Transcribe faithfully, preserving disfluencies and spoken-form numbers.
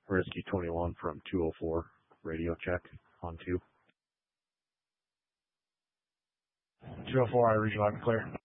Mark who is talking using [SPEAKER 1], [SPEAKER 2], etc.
[SPEAKER 1] Rescue twenty-one from two oh four, radio check on two.
[SPEAKER 2] two oh four, I read you loud and clear.